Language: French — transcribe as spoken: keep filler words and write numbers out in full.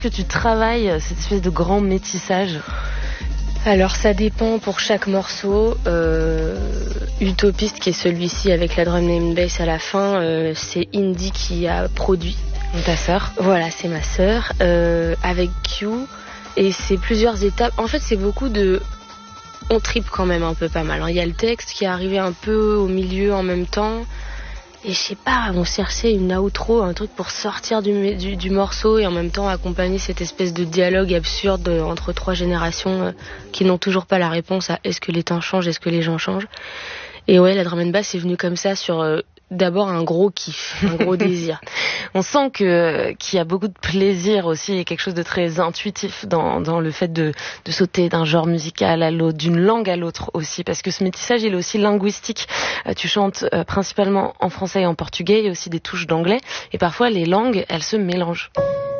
Que tu travailles cette espèce de grand métissage? Alors ça dépend pour chaque morceau. Euh, Utopiste, qui est celui-ci avec la drum and bass à la fin, euh, c'est Indy qui a produit. Ta sœur? Voilà, c'est ma sœur. Euh, avec Q, et c'est plusieurs étapes. En fait, c'est beaucoup de... On tripe quand même un peu pas mal. Il y a le texte qui est arrivé un peu au milieu en même temps. Et je sais pas, on cherchait une outro, un truc pour sortir du, du, du morceau et en même temps accompagner cette espèce de dialogue absurde entre trois générations euh, qui n'ont toujours pas la réponse à est-ce que les temps changent, est-ce que les gens changent. Et ouais, la drum and bass est venue comme ça sur euh, d'abord un gros kiff, un gros désir. On sent que qu'il y a beaucoup de plaisir aussi et quelque chose de très intuitif dans dans le fait de de sauter d'un genre musical à l'autre, d'une langue à l'autre aussi, parce que ce métissage il est aussi linguistique. Euh, tu chantes euh, principalement en français et en portugais, il y a aussi des touches d'anglais et parfois les langues elles se mélangent.